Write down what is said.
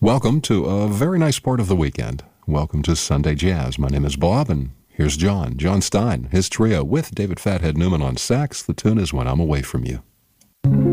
Welcome to a very nice part of the weekend. Welcome to Sunday Jazz. My name is Bob, and here's John Stein, his trio with David Fathead Newman on sax. The tune is When I'm Away From You.